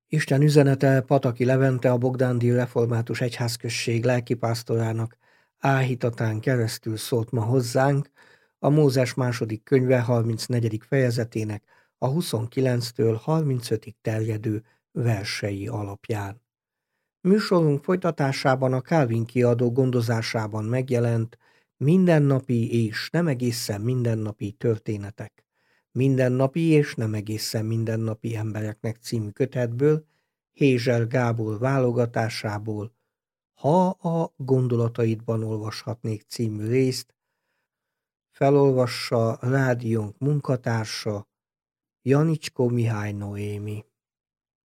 Isten üzenete Pataki Levente, a Bogdándi Református Egyházközség lelkipásztorának áhítatán keresztül szólt ma hozzánk a Mózes második könyve 34. fejezetének a 29-től 35-ig terjedő versei alapján. Műsorunk folytatásában a Calvin kiadó gondozásában megjelent Mindennapi és nem egészen mindennapi történetek, Mindennapi és nem egészen mindennapi embereknek című kötetből, Hézser Gábor válogatásából Ha a gondolataidban olvashatnék című részt felolvassa rádiónk munkatársa, Janicskó Mihály Noémi.